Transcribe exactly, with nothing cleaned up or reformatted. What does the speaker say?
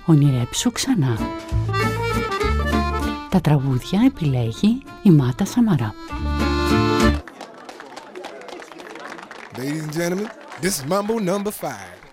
ονειρέψου ξανά. Τα τραγούδια επιλέγει η Μάτα Σαμαρά. Ladies and gentlemen, this is Mambo number five.